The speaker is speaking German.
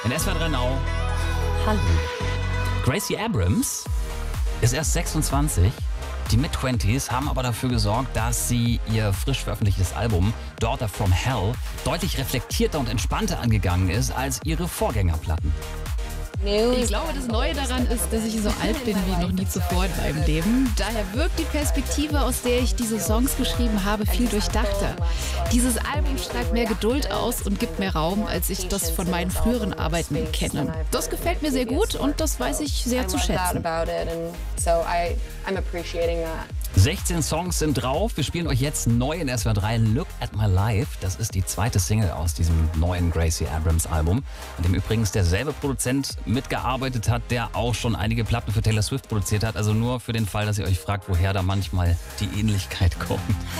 In SWR 3 Now. Hallo. Gracie Abrams ist erst 26. Die Mid-20s haben aber dafür gesorgt, dass sie ihr frisch veröffentlichtes Album Daughter from Hell deutlich reflektierter und entspannter angegangen ist als ihre Vorgängerplatten. Ich glaube, das Neue daran ist, dass ich so alt bin wie noch nie zuvor in meinem Leben. Daher wirkt die Perspektive, aus der ich diese Songs geschrieben habe, viel durchdachter. Dieses Album strahlt mehr Geduld aus und gibt mehr Raum, als ich das von meinen früheren Arbeiten kenne. Das gefällt mir sehr gut und das weiß ich sehr zu schätzen. 16 Songs sind drauf. Wir spielen euch jetzt neu in SWR 3 Look at My Life. Das ist die zweite Single aus diesem neuen Gracie Abrams Album, an dem übrigens derselbe Produzent mitgearbeitet hat, der auch schon einige Platten für Taylor Swift produziert hat. Also nur für den Fall, dass ihr euch fragt, woher da manchmal die Ähnlichkeit kommt.